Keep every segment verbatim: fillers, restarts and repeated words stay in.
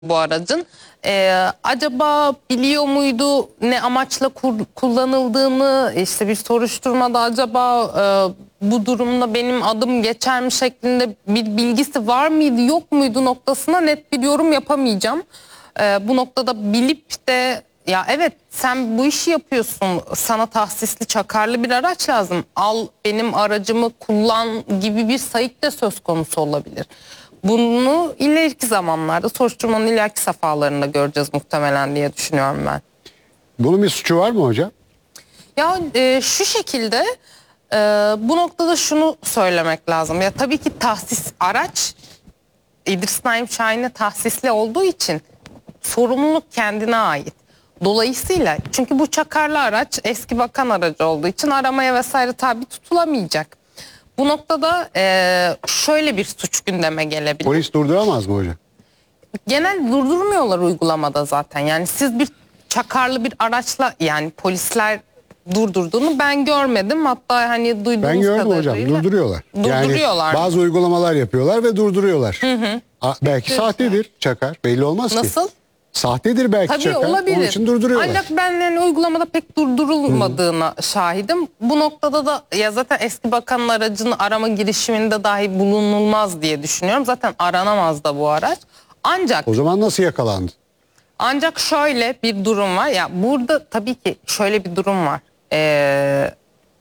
bu aracın. Ee, acaba biliyor muydu ne amaçla kur- kullanıldığını, işte bir soruşturmada acaba e, bu durumda benim adım geçer mi şeklinde bir bilgisi var mıydı yok muydu noktasına net bir yorum yapamayacağım. Ee, bu noktada bilip de ya evet sen bu işi yapıyorsun, sana tahsisli çakarlı bir araç lazım, al benim aracımı kullan gibi bir sayık da söz konusu olabilir. Bunu ileriki zamanlarda soruşturmanın ileriki safhalarında göreceğiz muhtemelen diye düşünüyorum ben. Bunun bir suçu var mı hocam? Ya e, şu şekilde e, bu noktada şunu söylemek lazım. Ya tabii ki tahsis araç İdris Naim Şahin'e tahsisli olduğu için sorumluluk kendine ait. Dolayısıyla çünkü bu çakarlı araç eski bakan aracı olduğu için aramaya vesaire tabi tutulamayacak. Bu noktada e, şöyle bir suç gündeme gelebilir. Polis durduramaz mı hocam? Genel durdurmuyorlar uygulamada zaten. Yani siz bir çakarlı bir araçla, yani polisler durdurduğunu ben görmedim. Hatta hani duyduğumuz Ben gördüm kadarıyla hocam, durduruyorlar. Durduruyorlar. Yani bazı uygulamalar yapıyorlar ve durduruyorlar. Hı hı. A, belki sahtedir çakar, belli olmaz Nasıl? ki. Nasıl? Sahtedir belki Tabii çakar, olabilir. onun için durduruyorlar. Ancak ben yani uygulamada pek durdurulmadığına Hı. şahidim. Bu noktada da ya zaten eski bakanın aracını arama girişiminde dahi bulunulmaz diye düşünüyorum. Zaten aranamaz da bu araç. Ancak o zaman nasıl yakalandı? Ancak şöyle bir durum var. Ya burada tabii ki şöyle bir durum var. Ee,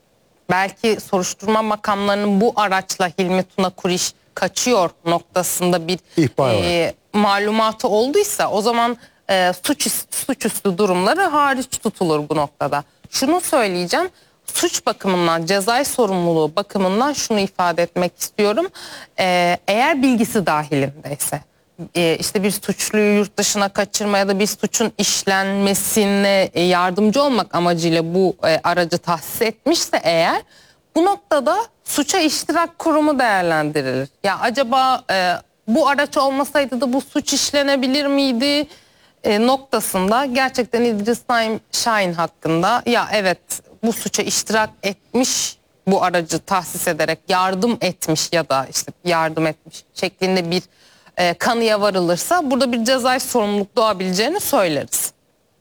belki soruşturma makamlarının bu araçla Hilmi Tuna Kuriş kaçıyor noktasında bir e, malumatı olduysa o zaman e, suç, suçüstü durumları hariç tutulur bu noktada. Şunu söyleyeceğim. Suç bakımından, cezai sorumluluğu bakımından şunu ifade etmek istiyorum. Ee, eğer bilgisi dahilindeyse, e, işte bir suçluyu yurt dışına kaçırma ya da bir suçun işlenmesine yardımcı olmak amacıyla bu e, aracı tahsis etmişse eğer, bu noktada suça iştirak kurumu değerlendirilir. Ya acaba e, bu araç olmasaydı da bu suç işlenebilir miydi e, noktasında gerçekten İdris Naim Şahin hakkında ya evet bu suça iştirak etmiş, bu aracı tahsis ederek yardım etmiş ya da işte yardım etmiş şeklinde bir e, kanıya varılırsa burada bir cezai sorumluluk doğabileceğini söyleriz.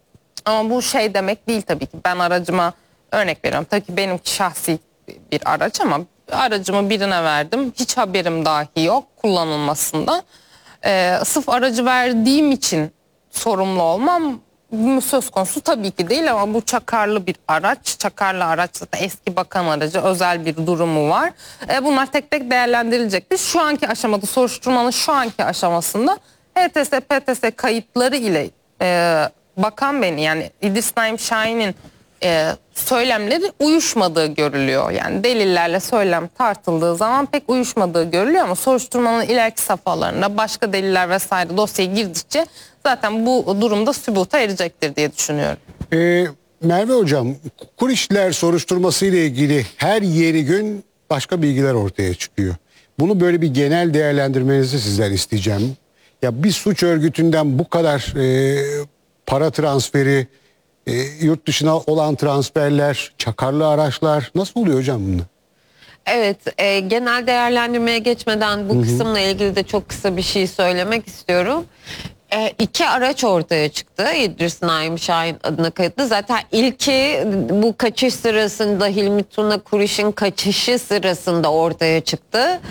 Ama bu şey demek değil tabii ki. Ben aracıma örnek veriyorum. Tabii ki benim şahsi bir araç ama aracımı birine verdim. Hiç haberim dahi yok kullanılmasında. E, sırf aracı verdiğim için sorumlu olmam söz konusu tabii ki değil ama bu çakarlı bir araç. Çakarlı araç zaten eski bakan aracı, özel bir durumu var. E, bunlar tek tek değerlendirilecektir. Şu anki aşamada, soruşturmanın şu anki aşamasında H T S, P T S kayıtları ile e, bakan beni yani İdris Naim Şahin'in e, söylemleri uyuşmadığı görülüyor. Yani delillerle söylem tartıldığı zaman pek uyuşmadığı görülüyor ama soruşturmanın ileriki safhalarında başka deliller vesaire dosyaya girdikçe zaten bu durumda sübuta erecektir diye düşünüyorum. Ee, Merve hocam, Kurişler soruşturması ile ilgili her yeni gün başka bilgiler ortaya çıkıyor. Bunu böyle bir genel değerlendirmenizi sizden isteyeceğim. Ya bir suç örgütünden bu kadar e, para transferi, e, yurt dışına olan transferler, çakarlı araçlar nasıl oluyor hocam bunlar? Evet, e, genel değerlendirmeye geçmeden bu Hı hı. kısımla ilgili de çok kısa bir şey söylemek istiyorum. E, iki araç ortaya çıktı. İdris Naim Şahin adına kayıtlı. Zaten ilki bu kaçış sırasında, Hilmi Tuna Kuriş'in kaçışı sırasında ortaya çıktı.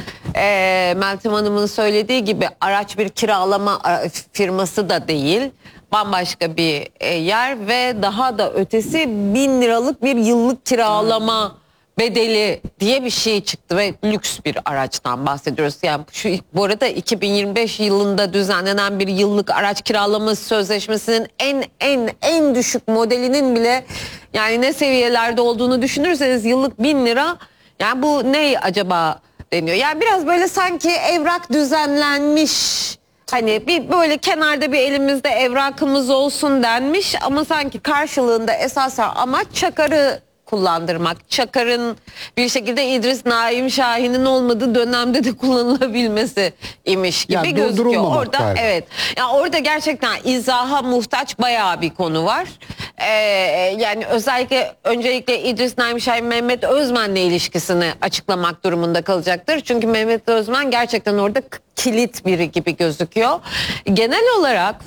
E, Meltem Hanım'ın söylediği gibi araç bir kiralama firması da değil. Bambaşka bir e, yer ve daha da ötesi bin liralık bir yıllık kiralama bedeli diye bir şey çıktı ve lüks bir araçtan bahsediyoruz. Yani şu bu arada iki bin yirmi beş yılında düzenlenen bir yıllık araç kiralama sözleşmesinin en en en düşük modelinin bile yani ne seviyelerde olduğunu düşünürseniz yıllık bin lira, yani bu ne acaba deniyor. Yani biraz böyle sanki evrak düzenlenmiş. Hani bir böyle kenarda bir elimizde evrakımız olsun denmiş ama sanki karşılığında esasen amaç çakarı kullandırmak. Çakarın bir şekilde İdris Naim Şahin'in olmadığı dönemde de kullanılabilmesi imiş gibi yani gözüküyor. Orada galiba. evet. Yani orada gerçekten izaha muhtaç bayağı bir konu var. Ee, yani özellikle öncelikle İdris Naim Şahin Mehmet Özmen'le ilişkisini açıklamak durumunda kalacaktır. Çünkü Mehmet Özmen gerçekten orada k- kilit biri gibi gözüküyor. Genel olarak